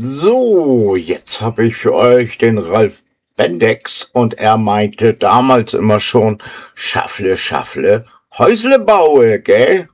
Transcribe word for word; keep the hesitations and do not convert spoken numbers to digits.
So, jetzt habe ich für euch den Ralf Bendix und er meinte damals immer schon, Schaffle, Schaffle, Häusle baue, gell?